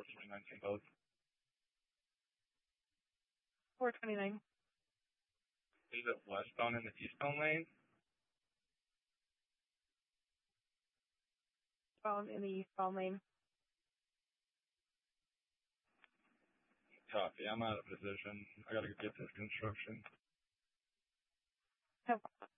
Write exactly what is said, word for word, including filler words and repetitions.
four twenty-nine Saint Both. four twenty-nine. Leave it westbound in the eastbound lane. Bound in the eastbound lane. Copy. I'm out of position. I gotta get this construction. Have